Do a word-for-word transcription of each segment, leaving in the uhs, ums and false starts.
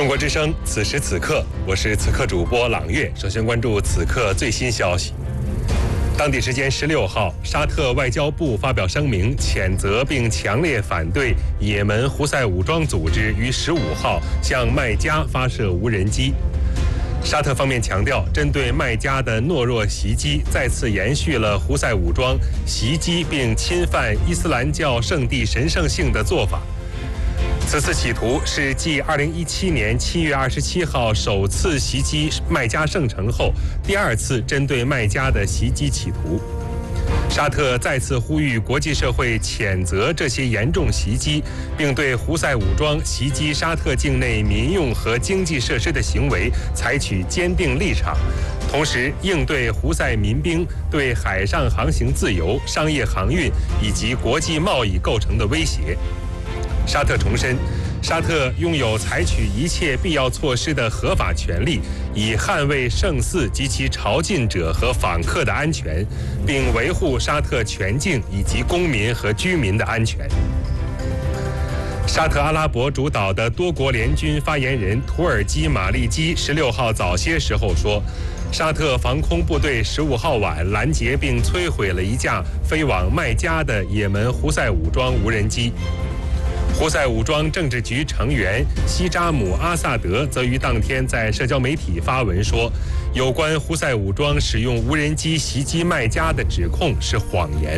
中国之声，此时此刻，我是此刻主播朗月。首先关注此刻最新消息。当地时间十六号，沙特外交部发表声明，谴责并强烈反对也门胡塞武装组织于十五号向麦加发射无人机。沙特方面强调，针对麦加的懦弱袭击，再次延续了胡塞武装袭击并侵犯伊斯兰教圣地神圣性的做法。此次企图是继二零一七年七月二十七号首次袭击麦加圣城后，第二次针对麦加的袭击企图。沙特再次呼吁国际社会谴责这些严重袭击，并对胡塞武装袭击沙特境内民用和经济设施的行为采取坚定立场，同时应对胡塞民兵对海上航行自由、商业航运以及国际贸易构成的威胁。沙特重申，沙特拥有采取一切必要措施的合法权利，以捍卫圣寺及其朝觐者和访客的安全，并维护沙特全境以及公民和居民的安全。沙特阿拉伯主导的多国联军发言人土耳其马利基十六号早些时候说，沙特防空部队十五号晚拦截并摧毁了一架飞往麦加的也门胡塞武装无人机。胡塞武装政治局成员西扎姆·阿萨德则于当天在社交媒体发文说，有关胡塞武装使用无人机袭击麦加的指控是谎言。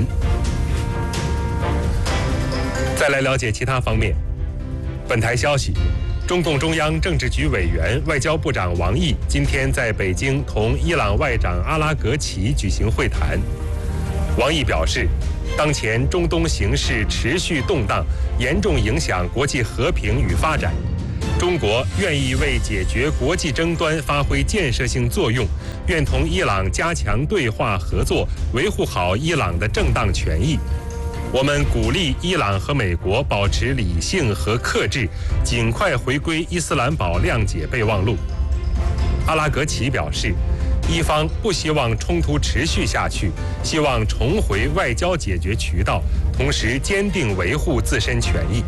再来了解其他方面。本台消息，中共中央政治局委员、外交部长王毅今天在北京同伊朗外长阿拉格齐举行会谈。王毅表示，当前中东形势持续动荡，严重影响国际和平与发展。中国愿意为解决国际争端发挥建设性作用，愿同伊朗加强对话合作，维护好伊朗的正当权益。我们鼓励伊朗和美国保持理性和克制，尽快回归伊斯兰堡谅解备忘录。阿拉格齐表示，伊方不希望冲突持续下去，希望重回外交解决渠道，同时坚定维护自身权益。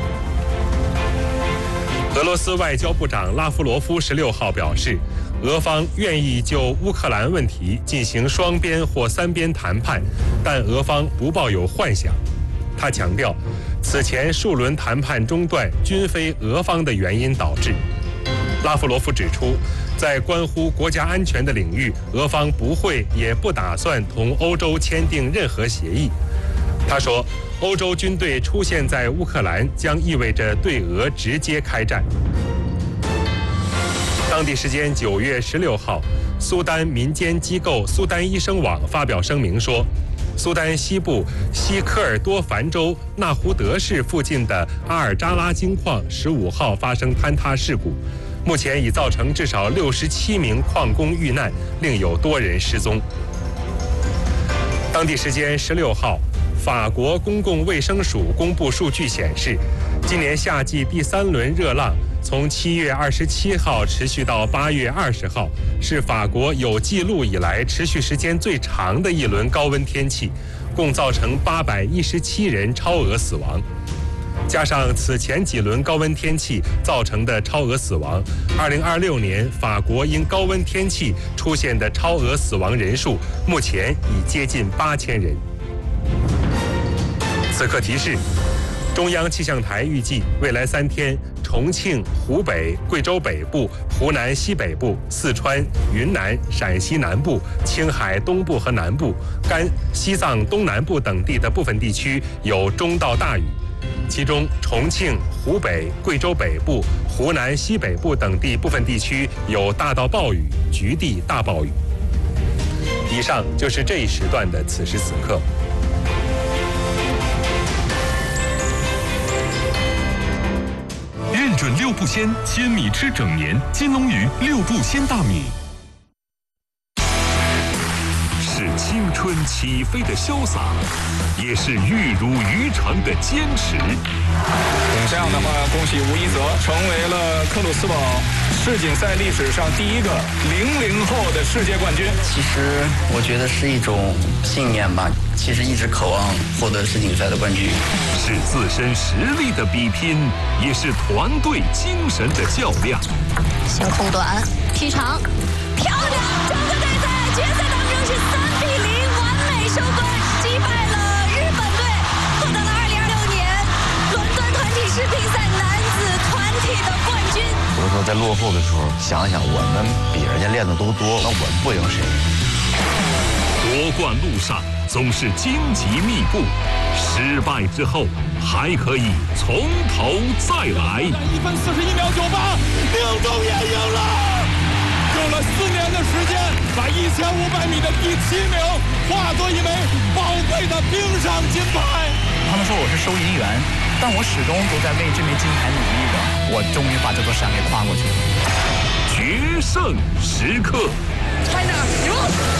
俄罗斯外交部长拉夫罗夫十六号表示，俄方愿意就乌克兰问题进行双边或三边谈判，但俄方不抱有幻想。他强调，此前数轮谈判中断均非俄方的原因导致。拉夫罗夫指出，在关乎国家安全的领域，俄方不会也不打算同欧洲签订任何协议。他说，欧洲军队出现在乌克兰将意味着对俄直接开战。当地时间九月十六号，苏丹民间机构苏丹医生网发表声明说，苏丹西部西科尔多凡州纳胡德市附近的阿尔扎拉金矿十五号发生坍塌事故，目前已造成至少六十七名矿工遇难，另有多人失踪。当地时间十六号，法国公共卫生署公布数据显示，今年夏季第三轮热浪从七月二十七号持续到八月二十号，是法国有记录以来持续时间最长的一轮高温天气，共造成八百一十七人超额死亡。加上此前几轮高温天气造成的超额死亡，二零二六年法国因高温天气出现的超额死亡人数目前已接近八千人。此刻提示，中央气象台预计未来三天，重庆、湖北、贵州北部、湖南西北部、四川、云南、陕西南部、青海东部和南部、甘西藏东南部等地的部分地区有中到大雨，其中重庆、湖北、贵州北部、湖南西北部等地部分地区有大到暴雨，局地大暴雨。以上就是这一时段的此时此刻。 认准六步鲜，鲜米吃整年。金龙鱼六步鲜大米，是青春起飞的潇洒，也是玉汝于成的坚持。 这样的话，恭喜吴一泽成为了克鲁斯堡世锦赛历史上第一个零零后的世界冠军。 其实我觉得是一种信念吧，其实一直渴望获得世锦赛的冠军。 是自身实力的比拼，也是团队精神的较量。 先空短，踢长，漂亮！中国队在决赛当中是三比零完美收官，击败了日本队，获得了二零二六年伦敦团体世乒赛男子团体的冠军。 有时候在落后的时候，想想我们比人家练的都多，那我们不赢谁？ 夺冠路上总是荆棘密布，失败之后还可以从头再来。 一分四十一秒九八，宁中也赢了，用了四年的时间，把一千五百米的第七名化作一枚宝贵的冰上金牌。 他们说我是收银员，但我始终都在为这枚金牌努力着。我终于把这座山给跨过去了。 决胜时刻。 China，牛！